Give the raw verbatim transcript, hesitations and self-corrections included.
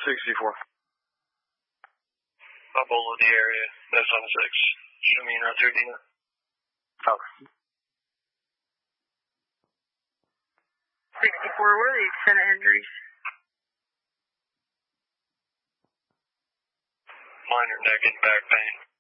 sixty-four. I'll below the area. That's on six. Show me not through Dina. Okay. sixty-four, what are the extent of injuries? Minor neck and back pain.